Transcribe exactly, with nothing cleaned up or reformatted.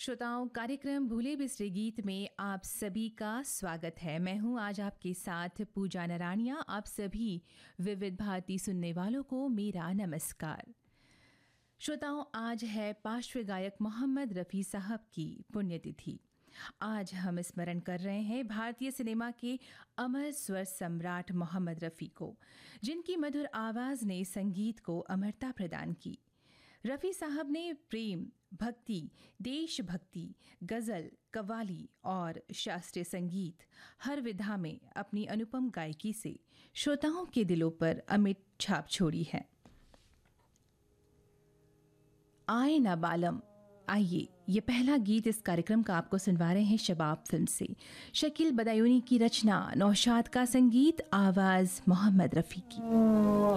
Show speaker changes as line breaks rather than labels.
श्रोताओं, कार्यक्रम भूले बिसरे गीत में आप सभी का स्वागत है। मैं हूं आज आपके साथ पूजा नरानिया। आप सभी विविध भारती सुनने वालों को मेरा नमस्कार। श्रोताओं, आज है पार्श्व गायक मोहम्मद रफ़ी साहब की पुण्यतिथि। आज हम स्मरण कर रहे हैं भारतीय सिनेमा के अमर स्वर सम्राट मोहम्मद रफ़ी को, जिनकी मधुर आवाज़ ने संगीत को अमरता प्रदान की। रफ़ी साहब ने प्रेम, भक्ति, देशभक्ति, गज़ल, कव्वाली और शास्त्रीय संगीत हर विधा में अपनी अनुपम गायकी से श्रोताओं के दिलों पर अमिट छाप छोड़ी है। आए ना बालम, आइए, ये पहला गीत इस कार्यक्रम का आपको सुनवा रहे हैं शबाब फिल्म से। शकील बदायूनी की रचना, नौशाद का संगीत, आवाज़ मोहम्मद रफ़ी की।